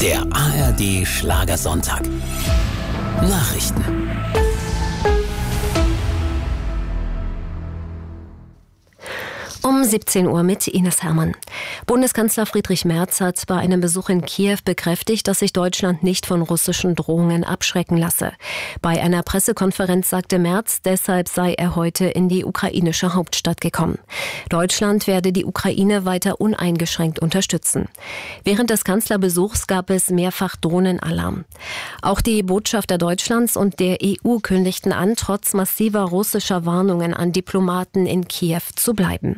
Der ARD Schlagersonntag. Nachrichten. Um 17 Uhr mit Ines Hermann. Bundeskanzler Friedrich Merz hat bei einem Besuch in Kiew bekräftigt, dass sich Deutschland nicht von russischen Drohungen abschrecken lasse. Bei einer Pressekonferenz sagte Merz, deshalb sei er heute in die ukrainische Hauptstadt gekommen. Deutschland werde die Ukraine weiter uneingeschränkt unterstützen. Während des Kanzlerbesuchs gab es mehrfach Drohnenalarm. Auch die Botschafter Deutschlands und der EU kündigten an, trotz massiver russischer Warnungen an Diplomaten in Kiew zu bleiben.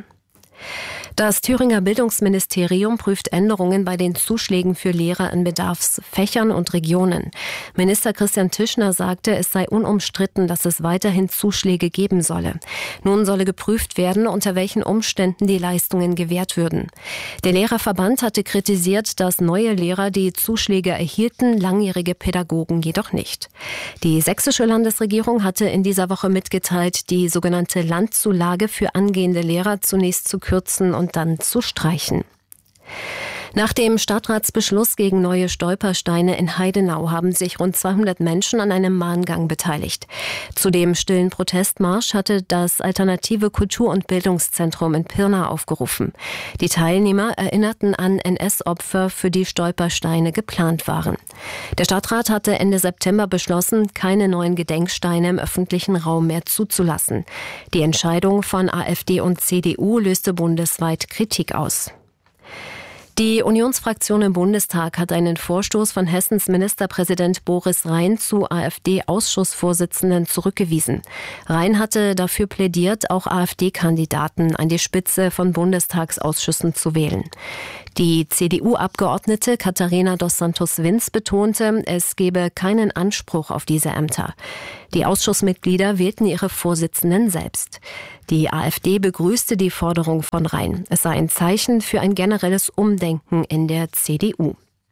Das Thüringer Bildungsministerium prüft Änderungen bei den Zuschlägen für Lehrer in Bedarfsfächern und Regionen. Minister Christian Tischner sagte, es sei unumstritten, dass es weiterhin Zuschläge geben solle. Nun solle geprüft werden, unter welchen Umständen die Leistungen gewährt würden. Der Lehrerverband hatte kritisiert, dass neue Lehrer die Zuschläge erhielten, langjährige Pädagogen jedoch nicht. Die sächsische Landesregierung hatte in dieser Woche mitgeteilt, die sogenannte Landzulage für angehende Lehrer zunächst zu kürzen und dann zu streichen. Nach dem Stadtratsbeschluss gegen neue Stolpersteine in Heidenau haben sich rund 200 Menschen an einem Mahngang beteiligt. Zu dem stillen Protestmarsch hatte das Alternative Kultur- und Bildungszentrum in Pirna aufgerufen. Die Teilnehmer erinnerten an NS-Opfer, für die Stolpersteine geplant waren. Der Stadtrat hatte Ende September beschlossen, keine neuen Gedenksteine im öffentlichen Raum mehr zuzulassen. Die Entscheidung von AfD und CDU löste bundesweit Kritik aus. Die Unionsfraktion im Bundestag hat einen Vorstoß von Hessens Ministerpräsident Boris Rhein zu AfD-Ausschussvorsitzenden zurückgewiesen. Rhein hatte dafür plädiert, auch AfD-Kandidaten an die Spitze von Bundestagsausschüssen zu wählen. Die CDU-Abgeordnete Katharina dos Santos-Vinz betonte, es gebe keinen Anspruch auf diese Ämter. Die Ausschussmitglieder wählten ihre Vorsitzenden selbst. Die AfD begrüßte die Forderung von Rhein. Es sei ein Zeichen für ein generelles Umdenken in der CDU.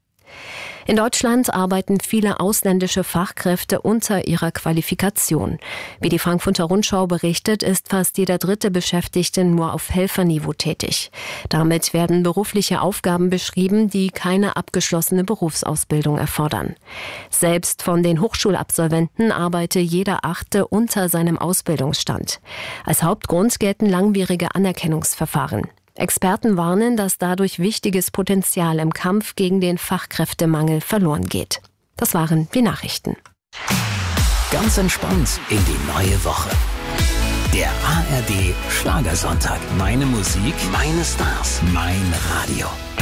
In Deutschland arbeiten viele ausländische Fachkräfte unter ihrer Qualifikation. Wie die Frankfurter Rundschau berichtet, ist fast jeder dritte Beschäftigte nur auf Helferniveau tätig. Damit werden berufliche Aufgaben beschrieben, die keine abgeschlossene Berufsausbildung erfordern. Selbst von den Hochschulabsolventen arbeite jeder Achte unter seinem Ausbildungsstand. Als Hauptgrund gelten langwierige Anerkennungsverfahren. Experten warnen, dass dadurch wichtiges Potenzial im Kampf gegen den Fachkräftemangel verloren geht. Das waren die Nachrichten. Ganz entspannt in die neue Woche. Der ARD Schlagersonntag. Meine Musik, meine Stars, mein Radio.